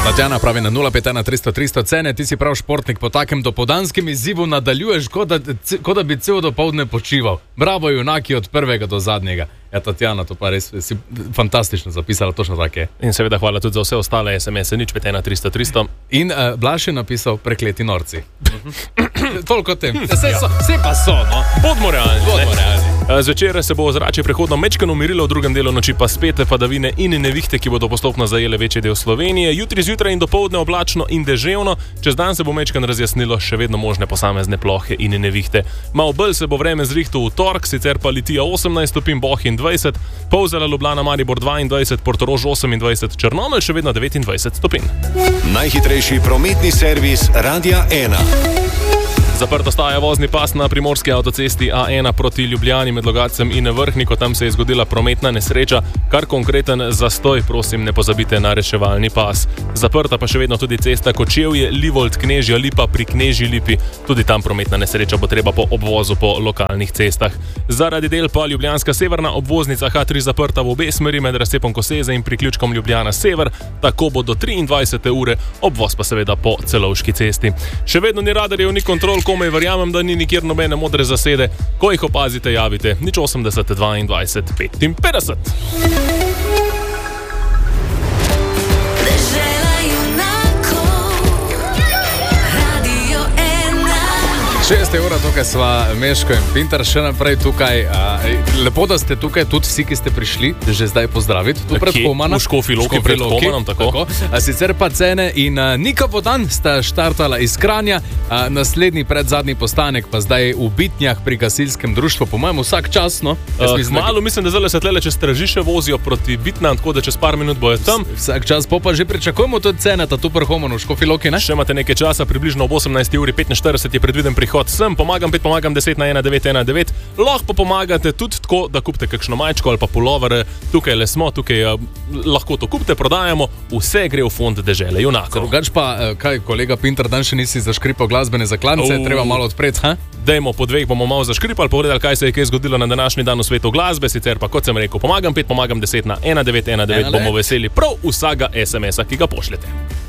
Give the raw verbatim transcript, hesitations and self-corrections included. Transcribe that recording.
Tatjana pravi na nula pet ena tristo tristo cene, ti si prav športnik, po takem dopoldanskem izzivu nadaljuješ, kot da, kot da bi cel dopoldne počival. Bravo, junaki od prvega do zadnjega. Ja, Tatjana, to pa res si fantastično zapisala, točno tako je. In seveda hvala tudi za vse ostale es em es-e, nič pet ena tristo tristo. In uh, Blaž je napisal prekleti norci. Toliko o tem. Vse, so, vse pa so, no. Bodmo realni. Bodmo realni. Zvečer se bo ozračje prehodno mečkano umirilo, v drugem delu noči pa spet padavine in nevihte, ki bodo postopno zajele večji del Slovenije. Jutri zjutraj in dopoldne oblačno in deževno, čez dan se bo mečkano razjasnilo, še vedno možne posamezne plohe in nevihte. Malo bolj se bo vreme zrihto v torek, sicer pa Litija osemnajst stopinj, Bohinj dvajset, Polzela, Ljubljana, Maribor dvaindvajset, Portorož osemindvajset, Črnomelj še vedno devetindvajset stopinj. Najhitrejši prometni servis Radia ena. Zaprt ostaja vozni pas na primorski avtocesti A ena proti Ljubljani med Logatcem in Vrhniko. Tam se je zgodila prometna nesreča, kar konkreten zastoj, prosim, ne pozabite na reševalni pas. Zaprta pa še vedno tudi cesta Kočevje, Livold, Knežja Lipa pri Knežji Lipi. Tudi tam prometna nesreča bo treba po obvozu po lokalnih cestah. Zaradi del pa ljubljanska severna obvoznica H tri zaprta v obe smeri med razcepom Koseze in priključkom Ljubljana sever, tako bo do triindvajsete ure, obvoz pa seveda po Celovški cesti. Še vedno ni radarjev, ni kontrol, komaj verjamem, da ni nikjer nobene modre zasede. Ko jih opazite, javite nič osemdeset dvaindvajset petinpetdeset. Šeste ura, tukaj sva Meško in Pintar še naprej tukaj. Lepo, da ste tukaj, tudi vsi, ki ste prišli, že zdaj pozdraviti. Tu pred Homana. V Škofji Loki pred Homanom, tako. tako. Sicer pa Cene in Nika Bodan sta štartala iz Kranja. Naslednji predzadnji postanek pa zdaj v Bitnjah pri gasilskem društvu. Po mojem vsak čas, no. Malo mislim, da zdaj se tlele čez Stražiše vozijo proti Bitnjam, tako da čez par minut bojo tam. Vsak čas, po pa že pričakujemo tudi Ceneta tu pred Homanu v Škofji Loki, ne? Še imate nekaj časa, približno ob osemnajsti uri petinštirideset je predviden prihod sem, pomagam pet, pomagam deset na ena devet ena devet. Lahko pa pomagate tudi tako, da kupite kakšno majčko ali pa pulover. Tukaj le smo, tukaj uh, lahko to kupite, prodajamo, vse gre v fond dežele junakov. Drugač pa, kaj, kolega Pintar, dan še nisi zaškripal glasbene zaklance, uh, treba malo odpreti, ha? Dajmo po dveh bomo malo zaškripali, povedali, kaj se je kaj zgodilo na današnji dan v svetu glasbe, sicer pa, kot sem rekel, pomagam pet, pomagam deset na ena devet ena devet, bomo veseli prav vsega es em es-a, ki ga pošljete.